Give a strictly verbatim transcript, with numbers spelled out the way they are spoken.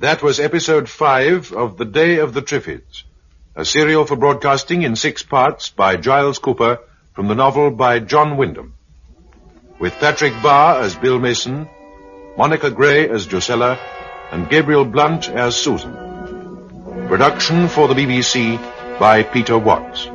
That was episode five of The Day of the Triffids, a serial for broadcasting in six parts by Giles Cooper from the novel by John Wyndham, with Patrick Barr as Bill Mason, Monica Gray as Drusilla, and Gabriel Blunt as Susan. Production for the B B C by Peter Watts.